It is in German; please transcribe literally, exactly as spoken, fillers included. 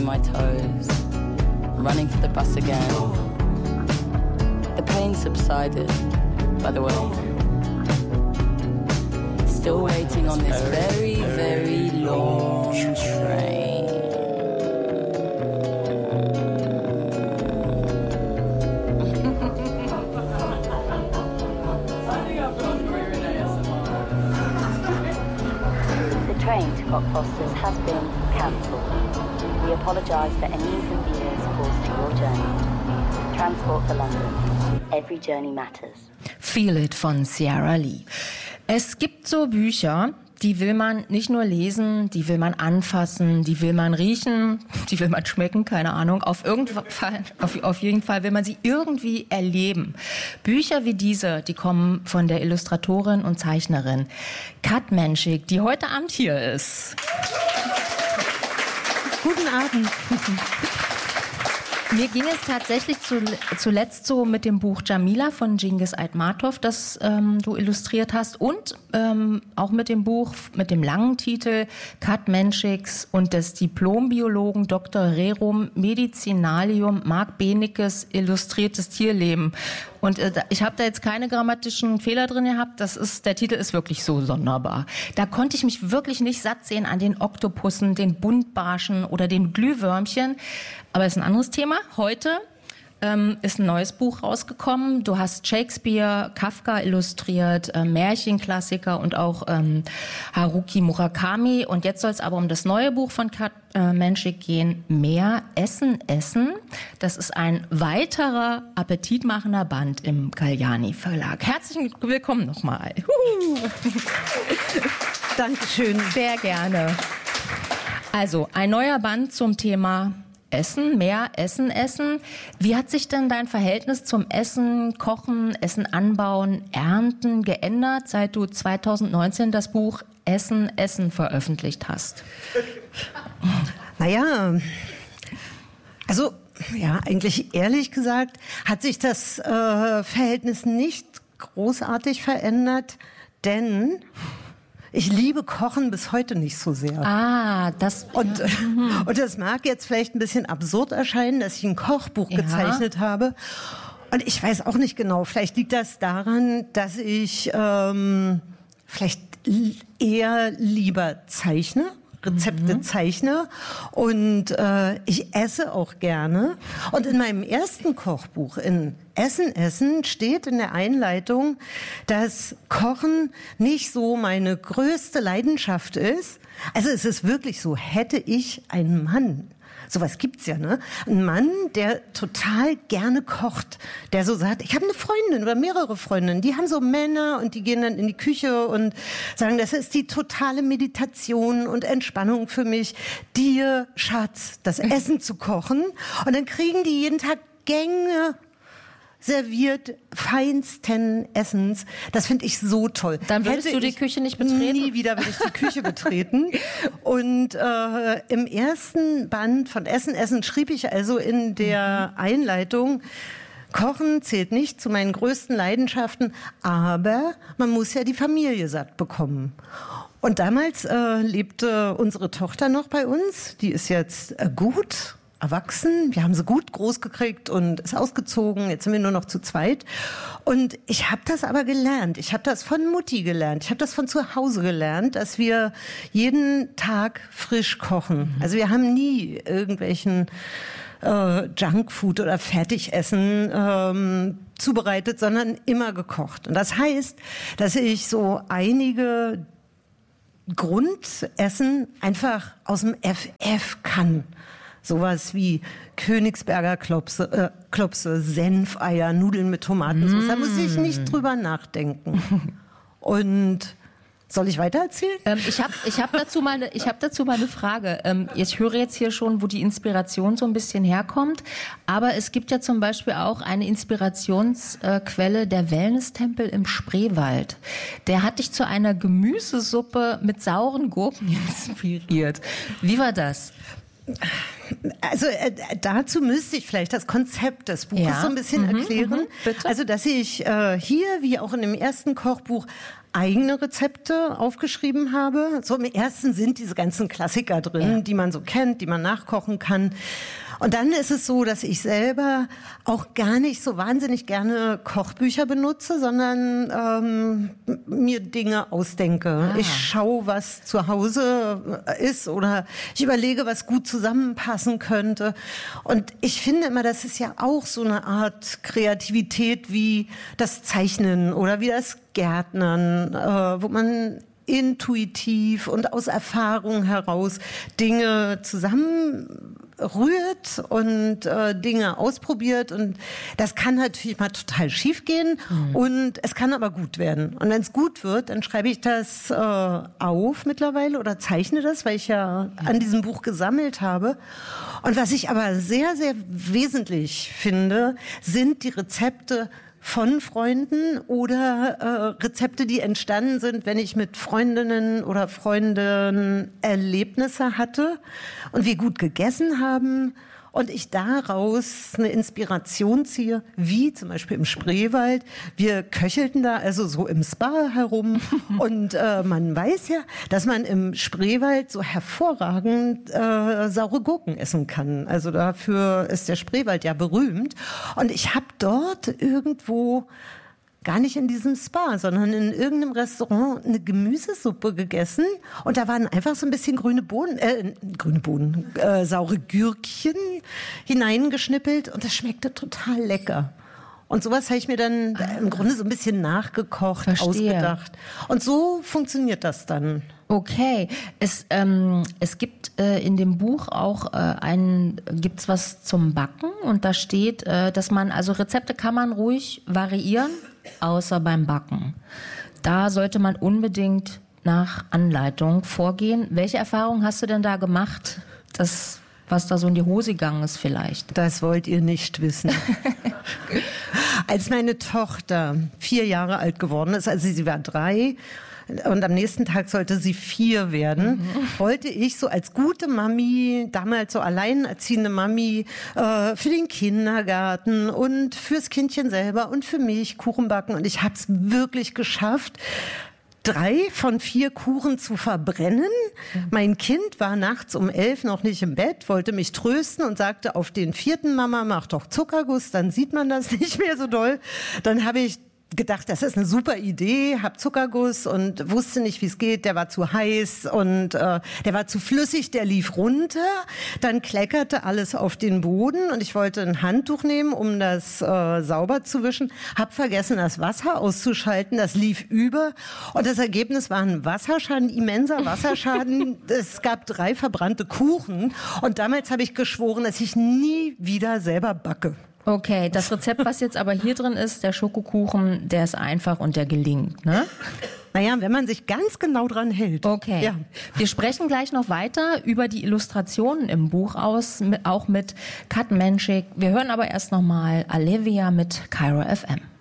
my toes, running for the bus again. The pain subsided, by the way. Still waiting on this very, very long train. The train to Cockfosters has been cancelled. We apologise for any inconvenience caused to your journey. Transport for London. Every journey matters. Feel It von Ciara Lee. Es gibt so Bücher, die will man nicht nur lesen, die will man anfassen, die will man riechen, die will man schmecken, keine Ahnung. Auf, irgend Fall, auf, auf jeden Fall will man sie irgendwie erleben. Bücher wie diese, die kommen von der Illustratorin und Zeichnerin Kat Menschik, die heute Abend hier ist. Guten Abend. Mir ging es tatsächlich zuletzt so mit dem Buch Jamila von Cengiz Aytmatov, das ähm, du illustriert hast, und ähm, auch mit dem Buch mit dem langen Titel Kat Menschiks und des Diplombiologen Doktor Rerum Medicinalium Marc Benekes Illustriertes Tierleben. Und äh, ich habe da jetzt keine grammatischen Fehler drin gehabt. Das ist, der Titel ist wirklich so sonderbar. Da konnte ich mich wirklich nicht satt sehen an den Oktopussen, den Buntbarschen oder den Glühwürmchen. Aber das ist ein anderes Thema. Heute ähm, ist ein neues Buch rausgekommen. Du hast Shakespeare, Kafka illustriert, äh, Märchenklassiker und auch ähm, Haruki Murakami. Und jetzt soll es aber um das neue Buch von Kat äh, Menschik gehen, Mehr Essen, Essen. Das ist ein weiterer appetitmachender Band im Galliani Verlag. Herzlich willkommen nochmal. Dankeschön. Sehr gerne. Also, ein neuer Band zum Thema Essen, mehr Essen, Essen. Wie hat sich denn dein Verhältnis zum Essen, Kochen, Essen anbauen, Ernten geändert, seit du zweitausendneunzehn das Buch Essen, Essen veröffentlicht hast? Naja, also ja, eigentlich ehrlich gesagt hat sich das äh, Verhältnis nicht großartig verändert, denn ich liebe Kochen bis heute nicht so sehr. Ah, das... Und, und das mag jetzt vielleicht ein bisschen absurd erscheinen, dass ich ein Kochbuch Ja. gezeichnet habe. Und ich weiß auch nicht genau, vielleicht liegt das daran, dass ich ähm, vielleicht eher lieber zeichne, Rezepte mhm. zeichne, und äh, ich esse auch gerne. Und in meinem ersten Kochbuch, in Essen, Essen, steht in der Einleitung, dass Kochen nicht so meine größte Leidenschaft ist. Also es ist wirklich so, hätte ich einen Mann, sowas gibt's ja, ne? Ein Mann, der total gerne kocht, der so sagt, ich habe eine Freundin oder mehrere Freundinnen, die haben so Männer und die gehen dann in die Küche und sagen, das ist die totale Meditation und Entspannung für mich, dir, Schatz, das Essen zu kochen. Und dann kriegen die jeden Tag Gänge serviert, feinsten Essens. Das finde ich so toll. Dann würdest Hätte du die ich Küche nicht betreten? Nie wieder würde ich die Küche betreten. Und äh, im ersten Band von Essen, Essen schrieb ich also in der Einleitung, Kochen zählt nicht zu meinen größten Leidenschaften, aber man muss ja die Familie satt bekommen. Und damals äh, lebte unsere Tochter noch bei uns. Die ist jetzt äh, gut erwachsen. Wir haben sie gut groß gekriegt und ist ausgezogen. Jetzt sind wir nur noch zu zweit. Und ich habe das aber gelernt. Ich habe das von Mutti gelernt. Ich habe das von zu Hause gelernt, dass wir jeden Tag frisch kochen. Also wir haben nie irgendwelchen äh, Junkfood oder Fertigessen ähm, zubereitet, sondern immer gekocht. Und das heißt, dass ich so einige Grundessen einfach aus dem F F kann. Sowas wie Königsberger Klopse, äh, Klopse, Senfeier, Nudeln mit Tomatensauce. Mm. Da muss ich nicht drüber nachdenken. Und soll ich weitererzählen? Ähm, ich habe ich hab dazu, mal ne, ich hab dazu mal eine Frage. Ähm, ich höre jetzt hier schon, wo die Inspiration so ein bisschen herkommt. Aber es gibt ja zum Beispiel auch eine Inspirationsquelle, der Wellness-Tempel im Spreewald. Der hat dich zu einer Gemüsesuppe mit sauren Gurken inspiriert. Wie war das? Also äh, dazu müsste ich vielleicht das Konzept des Buches Ja. so ein bisschen Mhm, erklären. mhm, bitte. Also dass ich äh, hier, wie auch in dem ersten Kochbuch, eigene Rezepte aufgeschrieben habe. So im ersten sind diese ganzen Klassiker drin, Ja. die man so kennt, die man nachkochen kann. Und dann ist es so, dass ich selber auch gar nicht so wahnsinnig gerne Kochbücher benutze, sondern ähm, mir Dinge ausdenke. Ah. Ich schaue, was zu Hause ist oder ich überlege, was gut zusammenpassen könnte. Und ich finde immer, das ist ja auch so eine Art Kreativität wie das Zeichnen oder wie das Gärtnern, äh, wo man intuitiv und aus Erfahrung heraus Dinge zusammenrührt und äh, Dinge ausprobiert. Und das kann natürlich mal total schief gehen mhm. und es kann aber gut werden. Und wenn es gut wird, dann schreibe ich das äh, auf mittlerweile oder zeichne das, weil ich ja an diesem Buch gesammelt habe. Und was ich aber sehr, sehr wesentlich finde, sind die Rezepte von Freunden oder äh, Rezepte, die entstanden sind, wenn ich mit Freundinnen oder Freunden Erlebnisse hatte und wir gut gegessen haben und ich daraus eine Inspiration ziehe, wie zum Beispiel im Spreewald. Wir köchelten da also so im Spa herum und äh, man weiß ja, dass man im Spreewald so hervorragend äh, saure Gurken essen kann. Also dafür ist der Spreewald ja berühmt. Und ich habe dort irgendwo gar nicht in diesem Spa, sondern in irgendeinem Restaurant eine Gemüsesuppe gegessen und da waren einfach so ein bisschen grüne Bohnen, äh, grüne Bohnen, äh, saure Gürkchen hineingeschnippelt und das schmeckte total lecker. Und sowas habe ich mir dann ah. im Grunde so ein bisschen nachgekocht, Verstehe. ausgedacht. Und so funktioniert das dann. Okay, es, ähm, es gibt äh, in dem Buch auch äh, ein, gibt's was zum Backen und da steht, äh, dass man, also Rezepte kann man ruhig variieren, außer beim Backen. Da sollte man unbedingt nach Anleitung vorgehen. Welche Erfahrungen hast du denn da gemacht, dass, was da so in die Hose gegangen ist vielleicht? Das wollt ihr nicht wissen. Als meine Tochter vier Jahre alt geworden ist, also sie war drei, und am nächsten Tag sollte sie vier werden, mhm. wollte ich so als gute Mami, damals so alleinerziehende Mami, äh, für den Kindergarten und fürs Kindchen selber und für mich Kuchen backen. Und ich habe es wirklich geschafft, drei von vier Kuchen zu verbrennen. Mhm. Mein Kind war nachts um elf noch nicht im Bett, wollte mich trösten und sagte auf den vierten, Mama, mach doch Zuckerguss, dann sieht man das nicht mehr so doll. Dann habe ich gedacht, das ist eine super Idee, hab Zuckerguss und wusste nicht, wie es geht. Der war zu heiß und äh, der war zu flüssig, der lief runter. Dann kleckerte alles auf den Boden und ich wollte ein Handtuch nehmen, um das äh, sauber zu wischen. Hab vergessen, das Wasser auszuschalten. Das lief über und das Ergebnis war ein Wasserschaden, immenser Wasserschaden. Es gab drei verbrannte Kuchen und damals habe ich geschworen, dass ich nie wieder selber backe. Okay, das Rezept, was jetzt aber hier drin ist, der Schokokuchen, der ist einfach und der gelingt, ne? Naja, wenn man sich ganz genau dran hält. Okay. Ja. Wir sprechen gleich noch weiter über die Illustrationen im Buch aus, auch mit Kat Menschik. Wir hören aber erst noch mal Olivia mit Kairo F M.